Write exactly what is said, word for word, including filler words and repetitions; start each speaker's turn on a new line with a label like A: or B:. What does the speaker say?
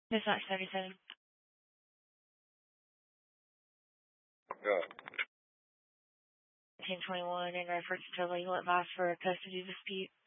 A: Dispatch thirty-seven.
B: Good.
A: ten twenty-one in reference to legal advice for a custody dispute.